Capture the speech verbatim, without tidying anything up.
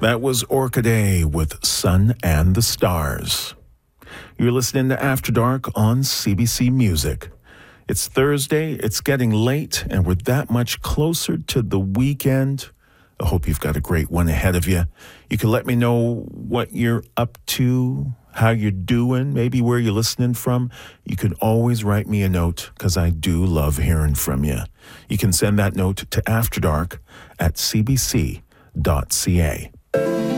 That was Orchidea with Sun and the Stars. You're listening to After Dark on C B C Music. It's Thursday, it's getting late, and we're that much closer to the weekend. I hope you've got a great one ahead of you. You can let me know what you're up to, how you're doing, maybe where you're listening from. You can always write me a note, because I do love hearing from you. You can send that note to afterdark at c b c dot c a.